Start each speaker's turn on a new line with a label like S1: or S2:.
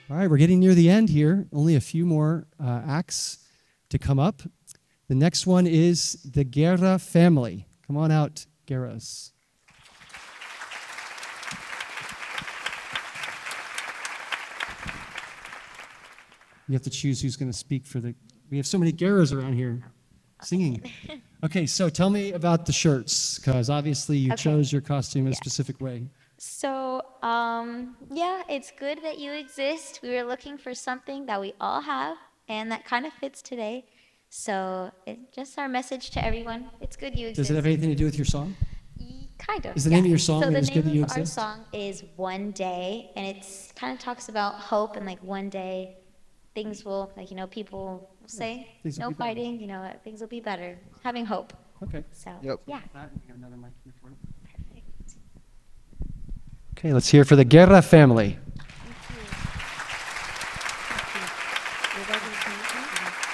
S1: All right, we're getting near the end here. Only a few more acts to come up. The next one is the Guerra family. Come on out, Guerras. You have to choose who's going to speak for the... We have so many Guerras around here singing. Okay, so tell me about the shirts, because obviously you chose your costume in a specific way.
S2: So, yeah, it's good that you exist. We were looking for something that we all have and that kind of fits today. So, it's just our message to everyone. It's good you exist.
S1: Does it have anything to do with your song?
S2: Kind of.
S1: Is the name of your song,
S2: So the
S1: It's Good That
S2: name
S1: You
S2: of our
S1: Exist?
S2: song is One Day, and it's kind of talks about hope and like one day things will, like, people will say,
S1: things will
S2: no
S1: be better.
S2: fighting, things will be better. Having hope.
S1: Okay.
S2: So,
S3: Yep.
S2: yeah.
S1: Another mic here for it.
S2: Perfect.
S1: Okay, let's hear for the Guerra family.
S2: Thank you. Thank you.